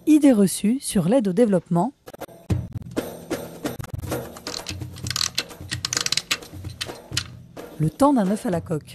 Idées reçues sur l'aide au développement. Le temps d'un œuf à la coque.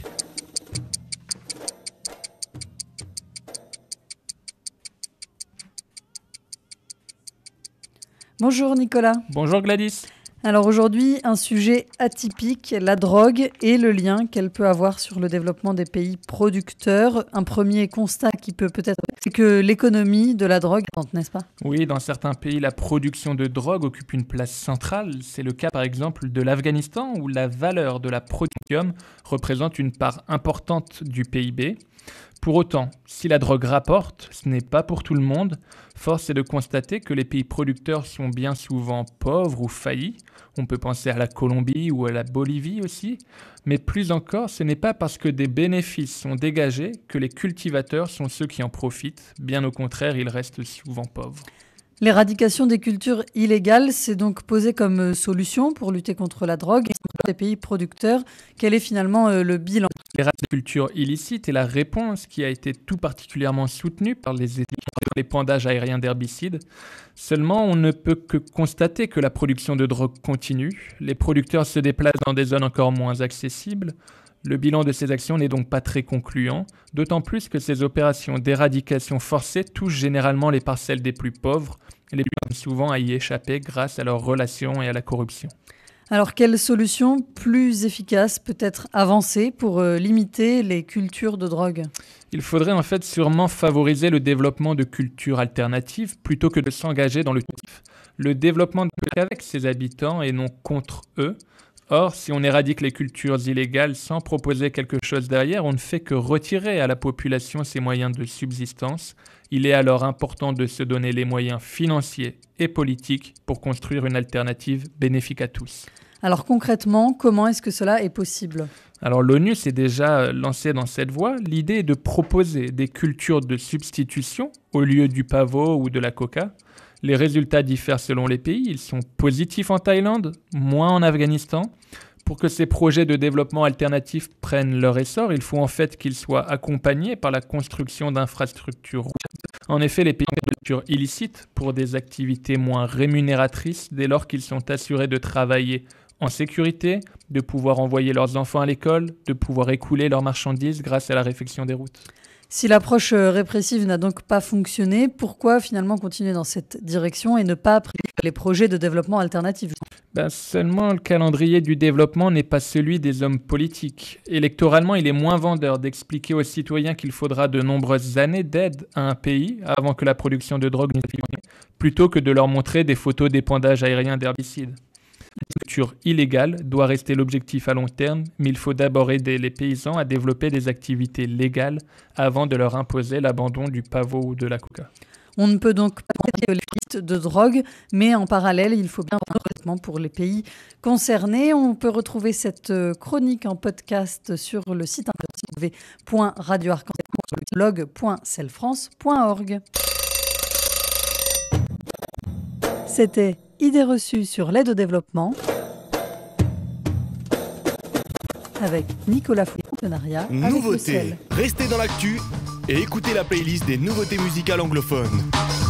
Bonjour Nicolas. Bonjour Gladys. Alors aujourd'hui, un sujet atypique, la drogue et le lien qu'elle peut avoir sur le développement des pays producteurs. Un premier constat qui peut être, c'est que l'économie de la drogue, n'est-ce pas ? Oui, dans certains pays, la production de drogue occupe une place centrale. C'est le cas par exemple de l'Afghanistan où la valeur de la production représente une part importante du PIB. Pour autant, si la drogue rapporte, ce n'est pas pour tout le monde. Force est de constater que les pays producteurs sont bien souvent pauvres ou faillis. On peut penser à la Colombie ou à la Bolivie aussi. Mais plus encore, ce n'est pas parce que des bénéfices sont dégagés que les cultivateurs sont ceux qui en profitent. Bien au contraire, ils restent souvent pauvres. L'éradication des cultures illégales s'est donc posée comme solution pour lutter contre la drogue des pays producteurs. Quel est finalement le bilan ? L'éradication des cultures illicites est la réponse qui a été tout particulièrement soutenue par l'épandage aérien d'herbicides. Seulement, on ne peut que constater que la production de drogue continue. Les producteurs se déplacent dans des zones encore moins accessibles. Le bilan de ces actions n'est donc pas très concluant, d'autant plus que ces opérations d'éradication forcée touchent généralement les parcelles des plus pauvres, les plus parviennent souvent à y échapper grâce à leurs relations et à la corruption. Alors, quelle solution plus efficace peut être avancée pour limiter les cultures de drogue ? Il faudrait en fait sûrement favoriser le développement de cultures alternatives plutôt que de s'engager dans le tif. Le développement ne peut qu'avec ses habitants et non contre eux. Or, si on éradique les cultures illégales sans proposer quelque chose derrière, on ne fait que retirer à la population ses moyens de subsistance. Il est alors important de se donner les moyens financiers et politiques pour construire une alternative bénéfique à tous. Alors concrètement, comment est-ce que cela est possible ? Alors l'ONU s'est déjà lancée dans cette voie. L'idée est de proposer des cultures de substitution au lieu du pavot ou de la coca. Les résultats diffèrent selon les pays. Ils sont positifs en Thaïlande, moins en Afghanistan. Pour que ces projets de développement alternatifs prennent leur essor, il faut en fait qu'ils soient accompagnés par la construction d'infrastructures. En effet, les pays de culture illicite pour des activités moins rémunératrices dès lors qu'ils sont assurés de travailler en sécurité, de pouvoir envoyer leurs enfants à l'école, de pouvoir écouler leurs marchandises grâce à la réfection des routes. Si l'approche répressive n'a donc pas fonctionné, pourquoi finalement continuer dans cette direction et ne pas privilégier les projets de développement alternatifs ? Seulement, le calendrier du développement n'est pas celui des hommes politiques. Électoralement, il est moins vendeur d'expliquer aux citoyens qu'il faudra de nombreuses années d'aide à un pays avant que la production de drogue ne finisse, plutôt que de leur montrer des photos d'épandage aérien d'herbicides. La culture illégale doit rester l'objectif à long terme, mais il faut d'abord aider les paysans à développer des activités légales avant de leur imposer l'abandon du pavot ou de la coca. On ne peut donc pas les listes de drogue, mais en parallèle, il faut bien un traitement pour les pays concernés. On peut retrouver cette chronique en podcast sur le site internet www.radioarc-en-ciel.blog.celfrance.org. C'était Idées reçues sur l'aide au développement avec Nicolas Fouillé, partenariat avec le Nouveautés. ciel. Restez dans l'actu et écoutez la playlist des nouveautés musicales anglophones.